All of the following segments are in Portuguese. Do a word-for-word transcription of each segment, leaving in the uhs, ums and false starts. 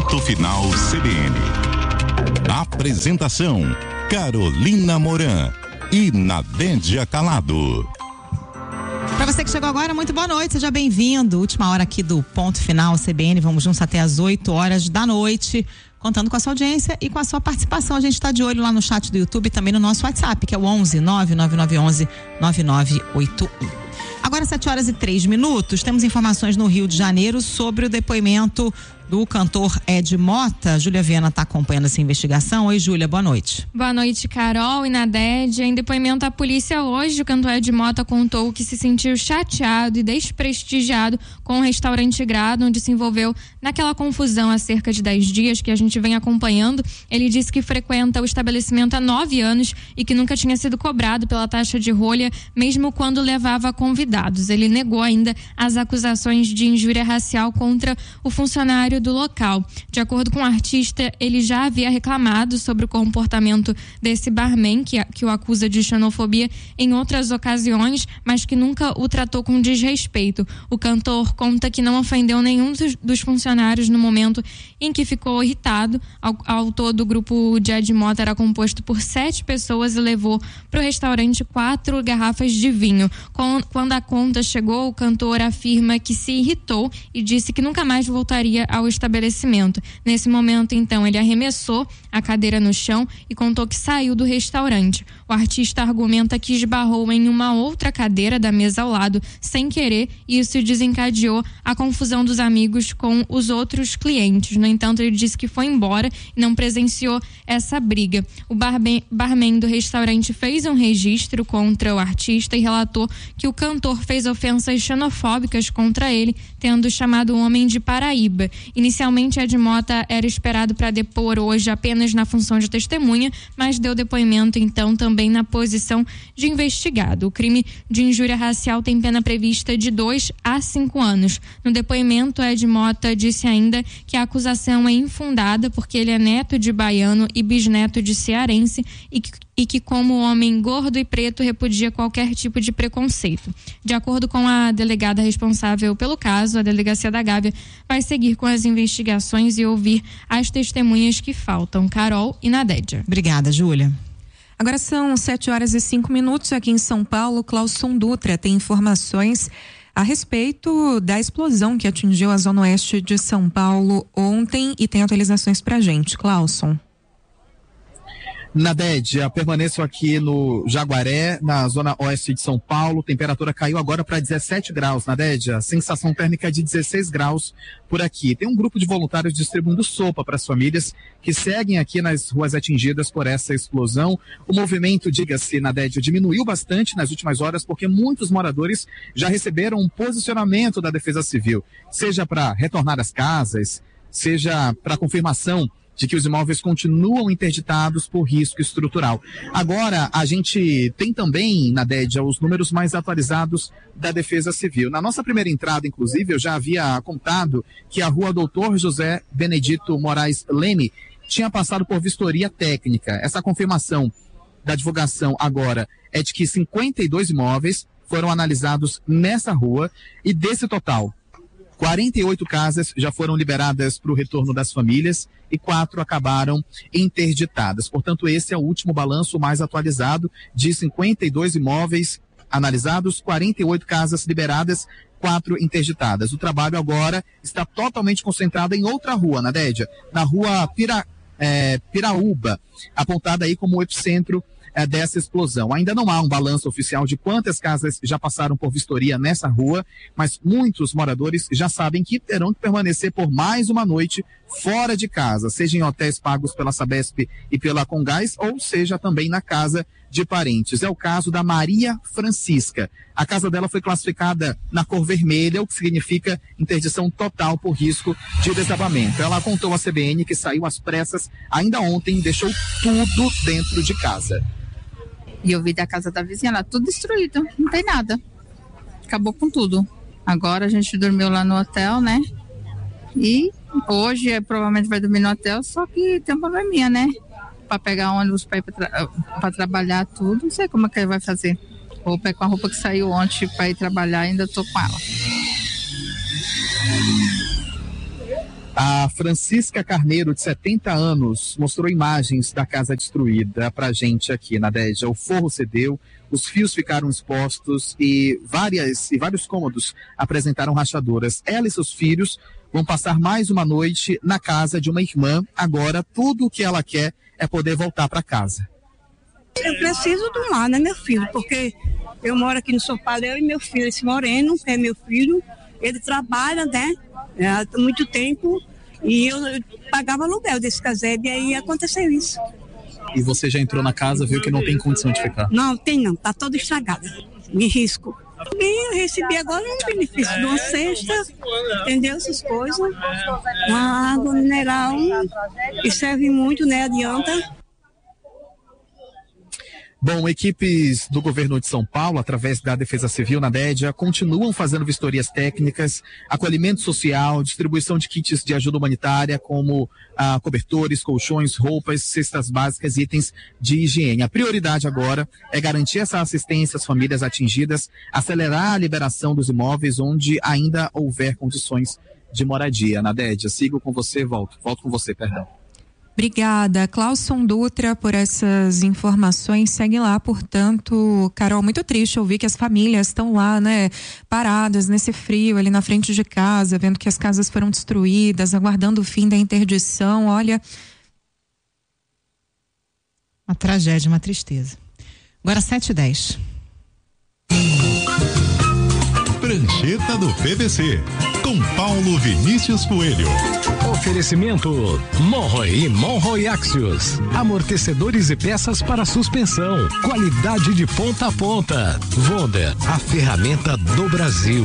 Ponto Final C B N. Apresentação: Carolina Moran e Nadédia Calado. Para você que chegou agora, muito boa noite, seja bem-vindo. Última hora aqui do Ponto Final C B N, vamos juntos até as oito horas da noite, contando com a sua audiência e com a sua participação. A gente está de olho lá no chat do YouTube e também no nosso WhatsApp, que é o onze nove nove nove onze nove nove oito um. Agora, sete horas e três minutos, temos informações no Rio de Janeiro sobre o depoimento do cantor Ed Mota. Júlia Viana está acompanhando essa investigação. Oi, Júlia, boa noite. Boa noite, Carol e Nadédia. Em depoimento à polícia hoje, o cantor Ed Mota contou que se sentiu chateado e desprestigiado com o restaurante Grado, onde se envolveu naquela confusão há cerca de dez dias que a gente vem acompanhando. Ele disse que frequenta o estabelecimento há nove anos e que nunca tinha sido cobrado pela taxa de rolha, mesmo quando levava convidados. Ele negou ainda as acusações de injúria racial contra o funcionário do local. De acordo com o artista, ele já havia reclamado sobre o comportamento desse barman, que, que o acusa de xenofobia em outras ocasiões, mas que nunca o tratou com desrespeito. O cantor conta que não ofendeu nenhum dos, dos funcionários no momento em que ficou irritado. Ao, ao todo, o grupo de Ed Mota era composto por sete pessoas e levou para o restaurante quatro garrafas de vinho. Com, quando a conta chegou, o cantor afirma que se irritou e disse que nunca mais voltaria ao estabelecimento. Nesse momento, então, ele arremessou a cadeira no chão e contou que saiu do restaurante. O artista argumenta que esbarrou em uma outra cadeira da mesa ao lado sem querer e isso desencadeou a confusão dos amigos com os outros clientes. No entanto, ele disse que foi embora e não presenciou essa briga. O barman, barman do restaurante fez um registro contra o artista e relatou que o cantor fez ofensas xenofóbicas contra ele, tendo chamado o homem de Paraíba. Inicialmente, Ed Mota era esperado para depor hoje apenas na função de testemunha, mas deu depoimento então também na posição de investigado. O crime de injúria racial tem pena prevista de dois a cinco anos. No depoimento, Ed Mota disse ainda que a acusação é infundada porque ele é neto de baiano e bisneto de cearense e que e que como homem gordo e preto repudia qualquer tipo de preconceito. De acordo com a delegada responsável pelo caso, a Delegacia da Gávea vai seguir com as investigações e ouvir as testemunhas que faltam. Carol e Nadédia. Obrigada, Júlia. Agora são sete horas e cinco minutos aqui em São Paulo. Clauson Dutra tem informações a respeito da explosão que atingiu a zona oeste de São Paulo ontem e tem atualizações pra gente. Clauson. Nadédia, permaneço aqui no Jaguaré, na zona oeste de São Paulo. Temperatura caiu agora para dezessete graus, Nadédia. Sensação térmica de dezesseis graus por aqui. Tem um grupo de voluntários distribuindo sopa para as famílias que seguem aqui nas ruas atingidas por essa explosão. O movimento, diga-se, Nadédia, diminuiu bastante nas últimas horas porque muitos moradores já receberam um posicionamento da Defesa Civil, seja para retornar às casas, seja para confirmação de que os imóveis continuam interditados por risco estrutural. Agora, a gente tem também, Nadédia, os números mais atualizados da Defesa Civil. Na nossa primeira entrada, inclusive, eu já havia contado que a rua Doutor José Benedito Moraes Leme tinha passado por vistoria técnica. Essa confirmação da divulgação agora é de que cinquenta e dois imóveis foram analisados nessa rua e desse total, quarenta e oito casas já foram liberadas para o retorno das famílias e quatro acabaram interditadas. Portanto, esse é o último balanço mais atualizado de cinquenta e dois imóveis analisados, quarenta e oito casas liberadas, quatro interditadas. O trabalho agora está totalmente concentrado em outra rua, Nadédia, na rua Pira, é, Piraúba, apontada aí como o epicentro É, dessa explosão. Ainda não há um balanço oficial de quantas casas já passaram por vistoria nessa rua, mas muitos moradores já sabem que terão que permanecer por mais uma noite fora de casa, seja em hotéis pagos pela Sabesp e pela Congás, ou seja também na casa de parentes. É o caso da Maria Francisca. A casa dela foi classificada na cor vermelha, o que significa interdição total por risco de desabamento. Ela contou à C B N que saiu às pressas ainda ontem e deixou tudo dentro de casa. E eu vi da casa da vizinha lá, tudo destruído, não tem nada. Acabou com tudo. Agora a gente dormiu lá no hotel, né? E hoje é, provavelmente vai dormir no hotel, só que tem um probleminha, né? Para pegar ônibus para ir para tra- trabalhar tudo, não sei como é que ele vai fazer. Roupa é com a roupa que saiu ontem para ir trabalhar, ainda tô com ela. A Francisca Carneiro, de setenta anos, mostrou imagens da casa destruída pra gente aqui na Dédia. O forro cedeu, os fios ficaram expostos e, várias, e vários cômodos apresentaram rachaduras. Ela e seus filhos vão passar mais uma noite na casa de uma irmã. Agora, tudo o que ela quer é poder voltar para casa. Eu preciso do lar, né, meu filho? Porque eu moro aqui no São Paulo, eu e meu filho, esse Moreno, que é meu filho, ele trabalha, né, há muito tempo, e eu, eu pagava aluguel desse casebre, e aí aconteceu isso. E você já entrou na casa, viu que não tem condição de ficar? Não, tem não, tá toda estragada, me risco. Bem, eu recebi agora um benefício de uma cesta, entendeu, essas coisas, uma água mineral, que serve muito, né, adianta. Bom, equipes do governo de São Paulo, através da Defesa Civil na Dédia, continuam fazendo vistorias técnicas, acolhimento social, distribuição de kits de ajuda humanitária, como ah, cobertores, colchões, roupas, cestas básicas e itens de higiene. A prioridade agora é garantir essa assistência às famílias atingidas, acelerar a liberação dos imóveis onde ainda houver condições de moradia. Na Dédia, sigo com você, volto. Volto com você, perdão. Obrigada, Clauson Dutra, por essas informações. Segue lá, portanto, Carol, muito triste ouvir que as famílias estão lá, né, paradas nesse frio ali na frente de casa, vendo que as casas foram destruídas, aguardando o fim da interdição. Olha, uma tragédia, uma tristeza. Agora sete e dez. Prancheta do P V C, com Paulo Vinícius Coelho. Oferecimento Monroe e Monroe Axios. Amortecedores e peças para suspensão. Qualidade de ponta a ponta. Wonder, a ferramenta do Brasil.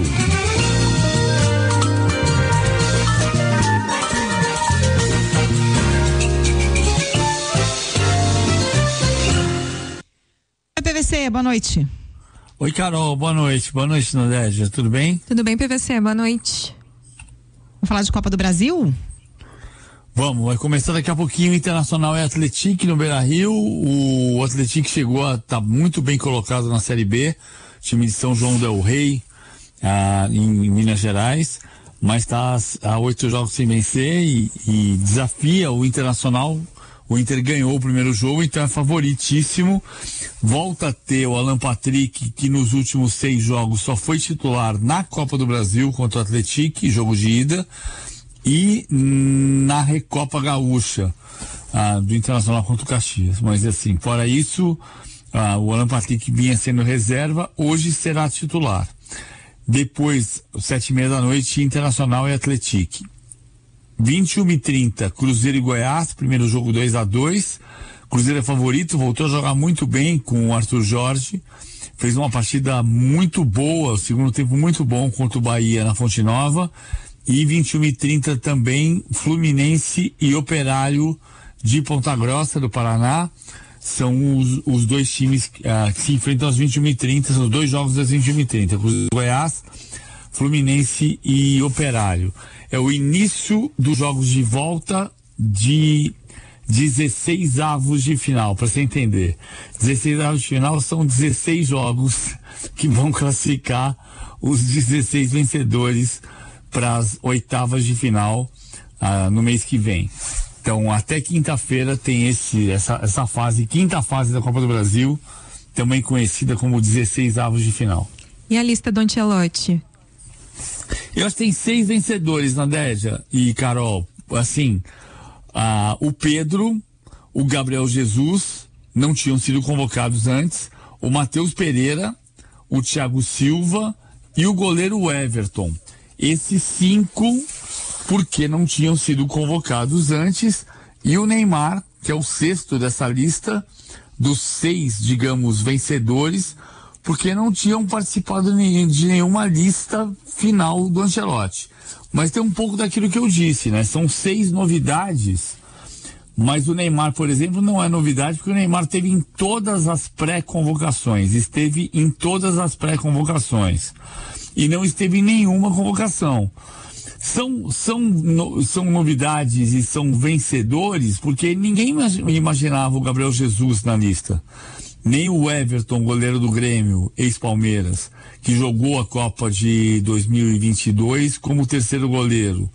P V C, boa noite. Oi, Carol, boa noite. Boa noite, Nadégia, tudo bem? Tudo bem, P V C, boa noite. Vamos falar de Copa do Brasil? Vamos, vai começar daqui a pouquinho. O Internacional é Atlético no Beira-Rio. O Atlético chegou a estar tá muito bem colocado na Série B, time de São João del Rei, ah, em, em Minas Gerais, mas está a oito jogos sem vencer e, e desafia o Internacional. O Inter ganhou o primeiro jogo, então é favoritíssimo. Volta a ter o Alan Patrick, que nos últimos seis jogos só foi titular na Copa do Brasil contra o Atlético, jogo de ida, e na Recopa Gaúcha, ah, do Internacional contra o Caxias. Mas assim, fora isso, ah, o Alan Patrick vinha sendo reserva, hoje será titular. Depois, sete e meia da noite, Internacional e Atlético. vinte e uma e trinta, Cruzeiro e Goiás, primeiro jogo dois a dois. Cruzeiro é favorito, voltou a jogar muito bem com o Arthur Jorge, fez uma partida muito boa, o segundo tempo muito bom contra o Bahia na Fonte Nova. E vinte e uma e trinta também, Fluminense e Operário de Ponta Grossa, do Paraná. São os, os dois times uh, que se enfrentam às vinte e uma e trinta, são os dois jogos das vinte e uma e trinta, Cruzeiro e Goiás, Fluminense e Operário. É o início dos jogos de volta de dezesseis avos de final, para você entender. dezesseis avos de final são dezesseis jogos que vão classificar os dezesseis vencedores para as oitavas de final ah, no mês que vem. Então, até quinta-feira tem esse, essa, essa fase, quinta fase da Copa do Brasil, também conhecida como dezesseis avos de final. E a lista do Ancelotti? Eu acho que tem seis vencedores, Nadégia e Carol. Assim, ah, o Pedro, o Gabriel Jesus não tinham sido convocados antes, o Matheus Pereira, o Thiago Silva e o goleiro Everton. Esses cinco, porque não tinham sido convocados antes, e o Neymar, que é o sexto dessa lista, dos seis, digamos, vencedores, porque não tinham participado de nenhuma lista final do Ancelotti. Mas tem um pouco daquilo que eu disse, né? São seis novidades, mas o Neymar, por exemplo, não é novidade, porque o Neymar esteve em todas as pré-convocações, esteve em todas as pré-convocações, e não esteve em nenhuma convocação. São, são, no, são novidades e são vencedores, porque ninguém imaginava o Gabriel Jesus na lista. Nem o Everton, goleiro do Grêmio, ex-Palmeiras, que jogou a Copa de dois mil e vinte e dois como terceiro goleiro.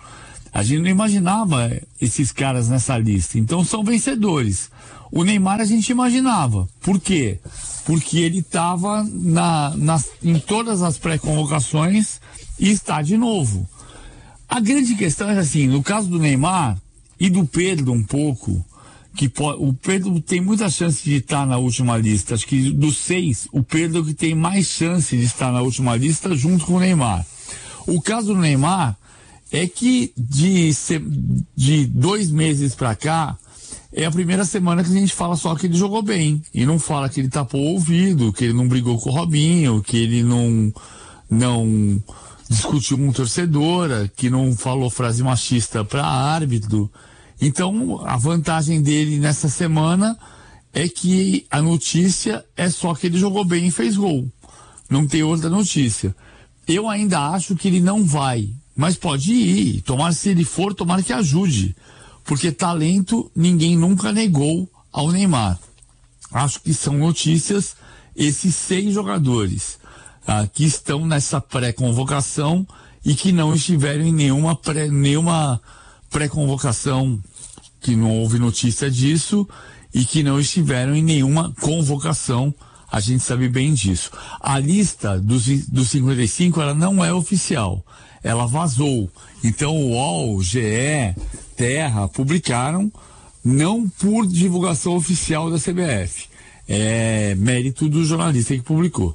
A gente não imaginava esses caras nessa lista. Então são vencedores. O Neymar a gente imaginava. Por quê? Porque ele estava na, na, em todas as pré-convocações e está de novo. A grande questão é assim, no caso do Neymar e do Pedro um pouco, que pode, o Pedro tem muita chance de estar na última lista. Acho que dos seis, o Pedro que tem mais chance de estar na última lista junto com o Neymar. O caso do Neymar é que de, de dois meses pra cá, é a primeira semana que a gente fala só que ele jogou bem. E não fala que ele tapou o ouvido, que ele não brigou com o Robinho, que ele não, não discutiu com torcedora, que não falou frase machista pra árbitro. Então, a vantagem dele nessa semana é que a notícia é só que ele jogou bem e fez gol. Não tem outra notícia. Eu ainda acho que ele não vai. Mas pode ir, tomara se ele for, tomara que ajude, porque talento ninguém nunca negou ao Neymar. Acho que são notícias esses seis jogadores ah, que estão nessa pré-convocação e que não estiveram em nenhuma, pré, nenhuma pré-convocação, que não houve notícia disso, e que não estiveram em nenhuma convocação. A gente sabe bem disso. A lista dos, dos cinquenta e cinco, ela não é oficial. Ela vazou. Então o U O L, G E, Terra publicaram, não por divulgação oficial da C B F. É mérito do jornalista que publicou.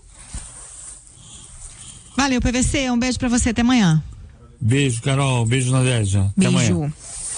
Valeu, P V C. Um beijo pra você. Até amanhã. Beijo, Carol. Beijo, Nadégia. Até Beijo. amanhã.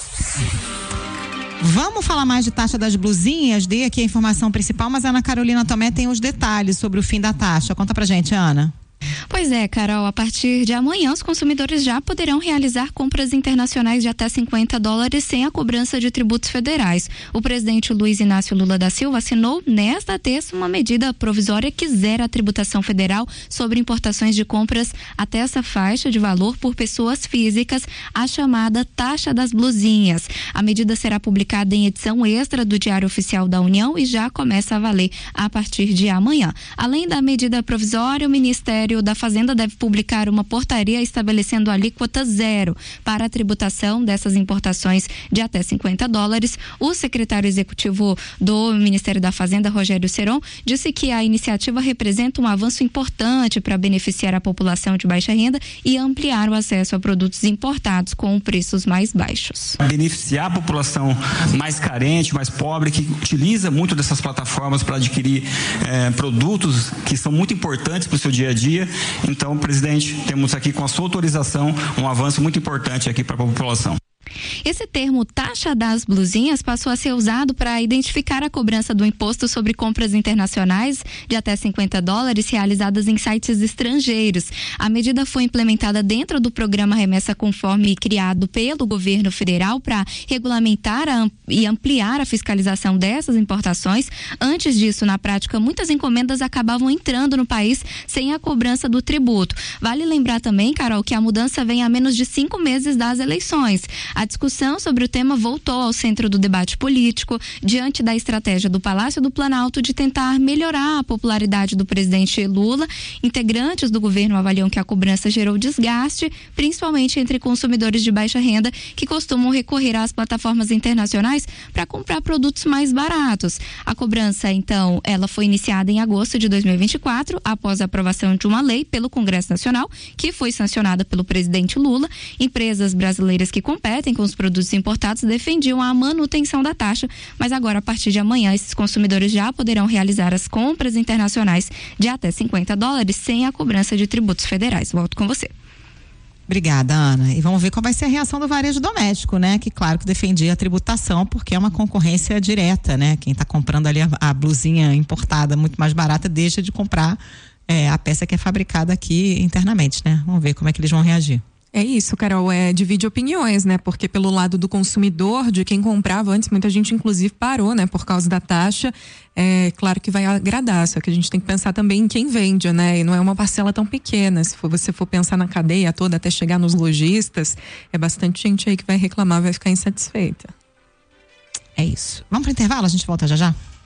Vamos falar mais de taxa das blusinhas? Dei aqui a informação principal, mas a Ana Carolina Tomé tem os detalhes sobre o fim da taxa. Conta pra gente, Ana. Pois é, Carol, a partir de amanhã os consumidores já poderão realizar compras internacionais de até cinquenta dólares sem a cobrança de tributos federais. O presidente Luiz Inácio Lula da Silva assinou nesta terça uma medida provisória que zera a tributação federal sobre importações de compras até essa faixa de valor por pessoas físicas, a chamada taxa das blusinhas. A medida será publicada em edição extra do Diário Oficial da União e já começa a valer a partir de amanhã. Além da medida provisória, o Ministério da Fazenda deve publicar uma portaria estabelecendo alíquota zero para a tributação dessas importações de até cinquenta dólares. O secretário executivo do Ministério da Fazenda, Rogério Seron, disse que a iniciativa representa um avanço importante para beneficiar a população de baixa renda e ampliar o acesso a produtos importados com preços mais baixos. Beneficiar a população mais carente, mais pobre, que utiliza muito dessas plataformas para adquirir eh, produtos que são muito importantes para o seu dia a dia. Então, presidente, temos aqui com a sua autorização um avanço muito importante aqui para a população. Esse termo taxa das blusinhas passou a ser usado para identificar a cobrança do imposto sobre compras internacionais de até cinquenta dólares realizadas em sites estrangeiros. A medida foi implementada dentro do programa Remessa Conforme criado pelo governo federal para regulamentar a, e ampliar a fiscalização dessas importações. Antes disso, na prática, muitas encomendas acabavam entrando no país sem a cobrança do tributo. Vale lembrar também, Carol, que a mudança vem a menos de cinco meses das eleições. A discussão sobre o tema voltou ao centro do debate político, diante da estratégia do Palácio do Planalto de tentar melhorar a popularidade do presidente Lula. Integrantes do governo avaliam que a cobrança gerou desgaste, principalmente entre consumidores de baixa renda, que costumam recorrer às plataformas internacionais para comprar produtos mais baratos. A cobrança, então, ela foi iniciada em agosto de dois mil e vinte e quatro, após a aprovação de uma lei pelo Congresso Nacional, que foi sancionada pelo presidente Lula. Empresas brasileiras que competem com os produtos importados defendiam a manutenção da taxa, mas agora, a partir de amanhã, esses consumidores já poderão realizar as compras internacionais de até cinquenta dólares sem a cobrança de tributos federais. Volto com você. Obrigada, Ana. E vamos ver qual vai ser a reação do varejo doméstico, né? Que claro que defendia a tributação, porque é uma concorrência direta, né? Quem está comprando ali a, a blusinha importada muito mais barata deixa de comprar é, a peça que é fabricada aqui internamente, né? Vamos ver como é que eles vão reagir. É isso, Carol, é, divide opiniões, né? Porque pelo lado do consumidor, de quem comprava antes, muita gente inclusive parou, né? Por causa da taxa, é claro que vai agradar, só que a gente tem que pensar também em quem vende, né? E não é uma parcela tão pequena, se for, você for pensar na cadeia toda até chegar nos lojistas, é bastante gente aí que vai reclamar, vai ficar insatisfeita. É isso. Vamos para o intervalo, a gente volta já já?